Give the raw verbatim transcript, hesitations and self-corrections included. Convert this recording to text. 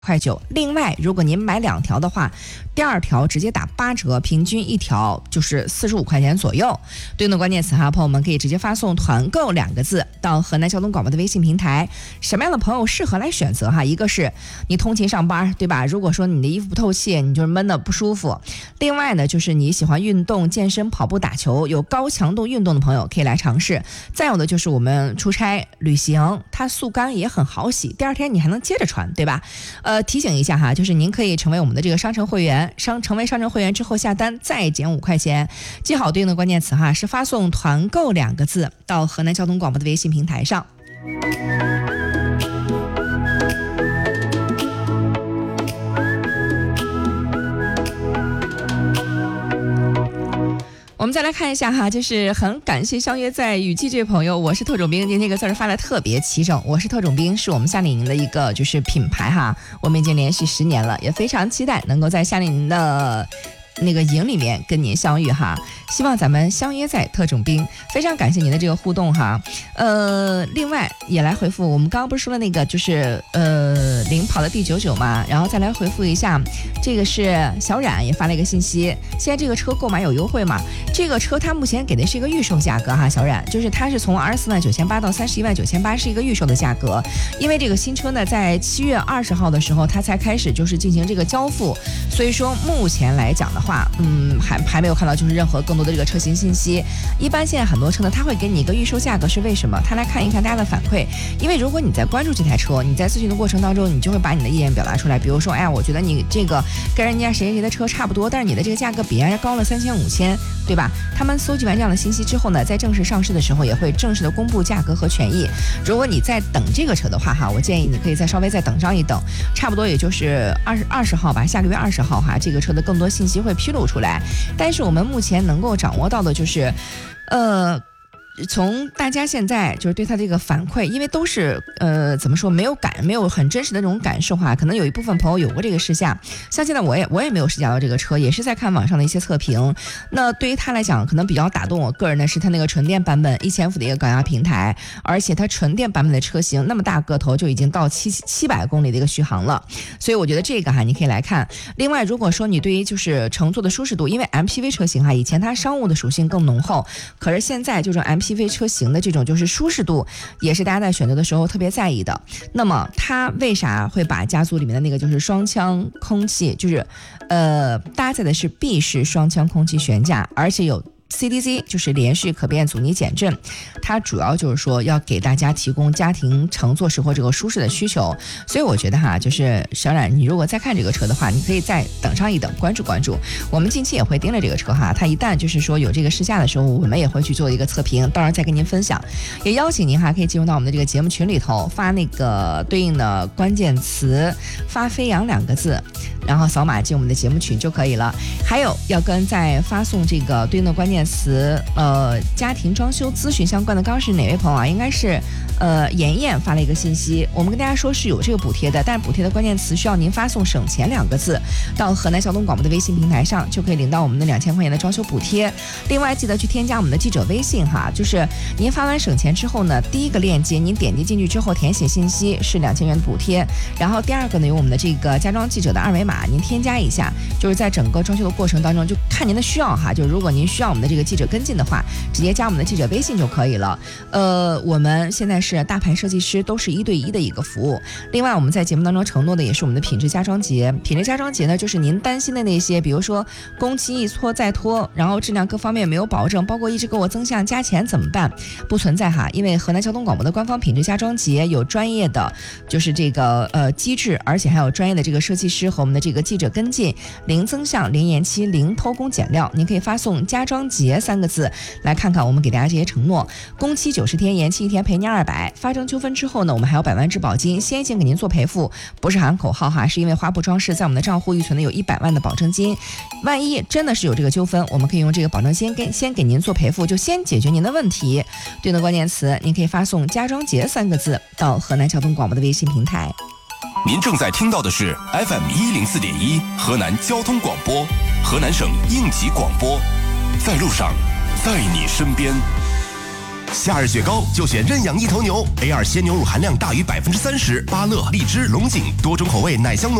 块九。另外，如果您买两条的话，第二条直接打八折，平均一条就是四十五块钱左右。对应的关键词哈，朋友们可以直接发送团购两个字到河南交通广播的微信平台。什么样的朋友适合来选择哈？一个是你通勤上班，对吧？如果说你的衣服不透气，你就是闷的不舒服。另外呢，就是你喜欢运动、健身、跑步、打球，有高强度运动的朋友可以来尝试。再有的就是我们出差旅行，它速干也很好洗，第二天你还能接着穿，对吧？呃，提醒一下哈，就是您可以成为我们的这个商城会员，商成为商城会员之后下单再减五块钱。记好对应的关键词哈，是发送团购两个字到河南交通广播的微信平台上。我们再来看一下哈，就是很感谢相约在雨季这位朋友，我是特种兵，您这个字儿发的特别齐整。我是特种兵，是我们夏令营的一个就是品牌哈，我们已经连续十年了，也非常期待能够在夏令营的那个营里面跟您相遇哈，希望咱们相约在特种兵。非常感谢您的这个互动哈，呃，另外也来回复我们刚刚不是说了那个就是呃领跑的第九九嘛，然后再来回复一下，这个是小冉也发了一个信息，现在这个车购买有优惠吗？这个车它目前给的是一个预售价格哈，小冉就是它是从二十四万九千八到三十一万九千八是一个预售的价格，因为这个新车呢在七月二十号的时候它才开始就是进行这个交付，所以说目前来讲的话，嗯，还还没有看到就是任何更多的这个车型信息。一般现在很多车呢，它会给你一个预售价格，是为什么？他来看一看大家的反馈。因为如果你在关注这台车，你在咨询的过程当中，你就会把你的意见表达出来。比如说，哎呀，我觉得你这个跟人家谁谁的车差不多，但是你的这个价格比人家高了三千五千，对吧？他们搜集完这样的信息之后呢，在正式上市的时候也会正式的公布价格和权益。如果你在等这个车的话哈，我建议你可以再稍微再等上一等，差不多也就是二十二十号吧，下个月二十号哈，这个车的更多信息会披露出来。但是我们目前能够掌握到的就是，呃。从大家现在就是对他这个反馈，因为都是呃怎么说没有感没有很真实的这种感受哈，可能有一部分朋友有过这个试驾，像现在我也我也没有试驾到这个车，也是在看网上的一些测评。那对于他来讲，可能比较打动我个人的是他那个纯电版本一千伏的一个高压平台，而且它纯电版本的车型那么大个头就已经到七七百公里的一个续航了，所以我觉得这个哈你可以来看。另外，如果说你对于就是乘坐的舒适度，因为 M P V 车型哈以前它商务的属性更浓厚，可是现在这种 M P V车型的这种就是舒适度也是大家在选择的时候特别在意的。那么它为啥会把家族里面的那个就是双腔空气就是呃搭载的是 B 式双腔空气悬架，而且有C D C 就是连续可变阻尼减震，它主要就是说要给大家提供家庭乘坐时候这个舒适的需求。所以我觉得哈，就是小冉，你如果再看这个车的话，你可以再等上一等，关注关注。我们近期也会盯着这个车哈，它一旦就是说有这个试驾的时候，我们也会去做一个测评，到时候再跟您分享。也邀请您哈，可以进入到我们的这个节目群里头，发那个对应的关键词，发飞扬两个字，然后扫码进我们的节目群就可以了。还有要跟在发送这个对应的关键词，呃，家庭装修咨询相关的，刚刚是哪位朋友啊？应该是呃妍妍发了一个信息，我们跟大家说是有这个补贴的，但是补贴的关键词需要您发送省钱两个字到河南交通广播的微信平台上，就可以领到我们的两千块钱的装修补贴。另外记得去添加我们的记者微信哈，就是您发完省钱之后呢，第一个链接您点击进去之后填写信息是两千元的补贴，然后第二个呢有我们的这个家装记者的二维码，您添加一下，就是在整个装修的过程当中就看您的需要哈，就如果您需要我们的这个记者跟进的话，直接加我们的记者微信就可以了。呃，我们现在是大牌设计师，都是一对一的一个服务。另外，我们在节目当中承诺的也是我们的品质家装节。品质家装节呢，就是您担心的那些，比如说工期一拖再拖，然后质量各方面没有保证，包括一直给我增项加钱怎么办？不存在哈，因为河南交通广播的官方品质家装节有专业的就是这个呃机制，而且还有专业的这个设计师和我们的这个记者跟进，零增项、零延期、零偷工减料。您可以发送家装节三个字来看看我们给大家这些承诺。工期九十天，延期一天赔您二百。发生纠纷之后呢，我们还有百万质保金，先行给您做赔付，不是喊口号哈，是因为花布装饰在我们的账户预存的有一百万的保证金，万一真的是有这个纠纷，我们可以用这个保证金跟先给您做赔付，就先解决您的问题。对应的关键词，您可以发送家装节三个字到河南交通广播的微信平台。 您正在听到的是 F M 一零四点一河南交通广播，河南省应急广播，在路上，在你身边。 夏日雪糕就选认养一头牛 ，A 二鲜牛乳含量大于百分之三十，芭乐、荔枝、龙井多种口味奶香浓。